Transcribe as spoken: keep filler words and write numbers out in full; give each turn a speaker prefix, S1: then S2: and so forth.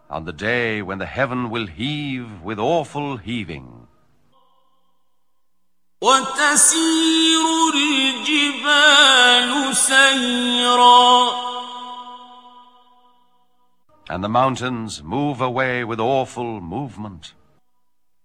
S1: on the day when the heaven will heave with awful heaving.
S2: وتسير الجبال سيرا
S1: And the mountains move away with awful movement.